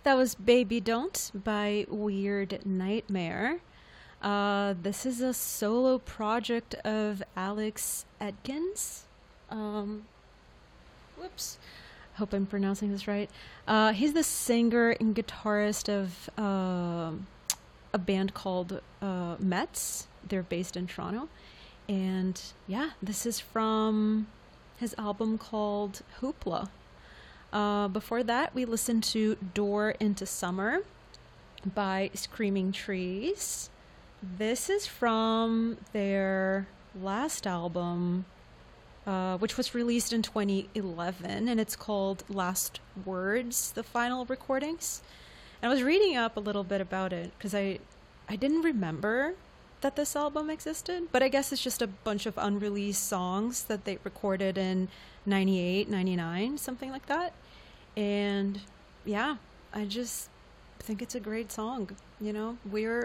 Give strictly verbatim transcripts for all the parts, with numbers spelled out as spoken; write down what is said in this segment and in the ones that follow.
That was Baby Don't by Weird Nightmare. Uh, this is a solo project of Alex Edkins. Um, whoops. Hope I'm pronouncing this right. Uh, he's the singer and guitarist of uh, a band called uh, Mets. They're based in Toronto. And yeah, this is from his album called Hoopla. Uh, before that, we listened to Door into Summer by Screaming Trees. This is from their last album, uh, which was released in twenty eleven, and it's called Last Words, the final recordings. And I was reading up a little bit about it because I, I didn't remember that this album existed, but I guess it's just a bunch of unreleased songs that they recorded in ninety-eight, ninety-nine, something like that. And yeah, I just think it's a great song. You know, we're,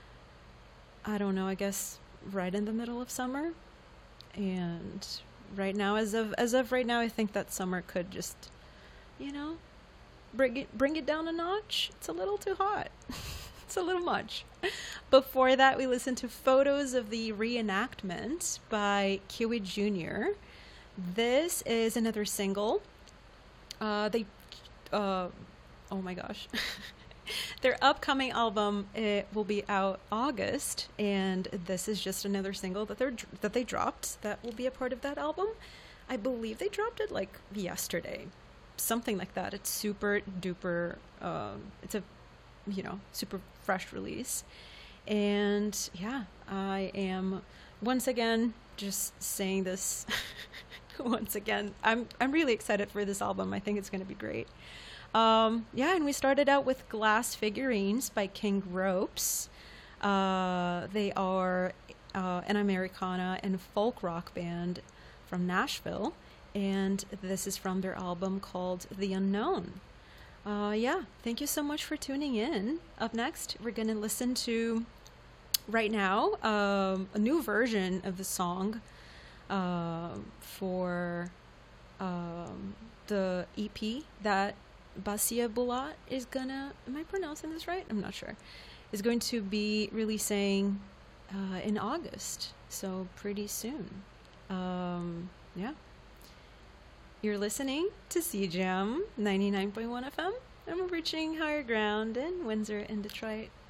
I don't know, I guess right in the middle of summer. And right now, as of as of right now, I think that summer could just, you know, bring it bring it down a notch. It's a little too hot. It's a little much. Before that, we listened to Photos of the Reenactment by Kiwi Junior This is another single. Uh, they, uh, oh my gosh. Their upcoming album, it will be out August, and this is just another single that they're that they dropped that will be a part of that album. I believe they dropped it like yesterday, something like that. It's super duper. Um, it's a, you know, super fresh release, and yeah, I am once again just saying this. Once again, I'm I'm really excited for this album. I think it's going to be great. Um, yeah, and we started out with Glass Figurines by King Ropes. Uh, they are uh, an Americana and folk rock band from Nashville, and this is from their album called The Unknown. Uh, yeah, thank you so much for tuning in. Up next, we're going to listen to, right now, um, a new version of the song uh, for um, the E P that Basia Bulat is gonna, am I pronouncing this right? I'm not sure. Is going to be releasing uh, in August, so pretty soon. Um, yeah. You're listening to C J A M ninety-nine point one F M, and we're reaching higher ground in Windsor and Detroit.